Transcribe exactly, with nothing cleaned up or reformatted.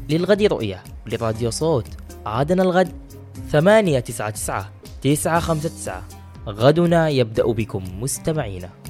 للغد رؤية لراديو صوت. عادنا الغد ثمانية تسعة تسعة تسعة خمسة تسعة. غدنا يبدأ بكم مستمعينا.